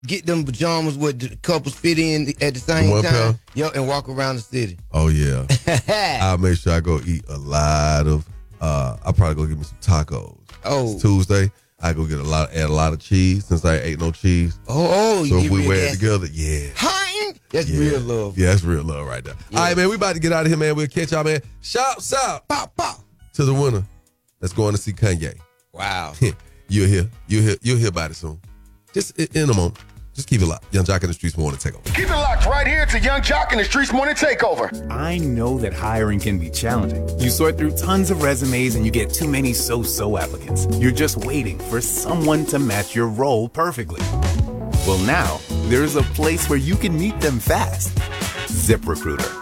get them pajamas with the couples fit in at the same One time. pair? Yep, and walk around the city. Oh, yeah. I'll make sure I go eat a lot of, I'll probably go get me some tacos. Oh. It's Tuesday. I go add a lot of cheese since I ain't no cheese. Oh, so you if we real wear it gassy. together, yeah. Hein? That's Yeah. real love. Yeah, that's real love right there. Yeah. All right, man, we about to get out of here, man. We'll catch y'all, man. Shouts out Pop, pop. to the winner that's going to see Kanye. Wow. You'll hear about it soon. Just in a moment. Just keep it locked. Young Jock in the Streets Morning Takeover. Keep it locked right here to Young Jock in the Streets Morning Takeover. I know that hiring can be challenging. You sort through tons of resumes and you get too many so-so applicants. You're just waiting for someone to match your role perfectly. Well, now, there's a place where you can meet them fast. ZipRecruiter.